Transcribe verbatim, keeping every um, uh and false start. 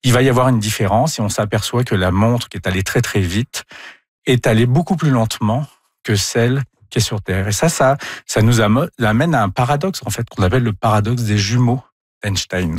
il va y avoir une différence et on s'aperçoit que la montre qui est allée très très vite est allée beaucoup plus lentement que celle qui est sur Terre. Et ça, ça, ça nous amène à un paradoxe en fait qu'on appelle le paradoxe des jumeaux d'Einstein.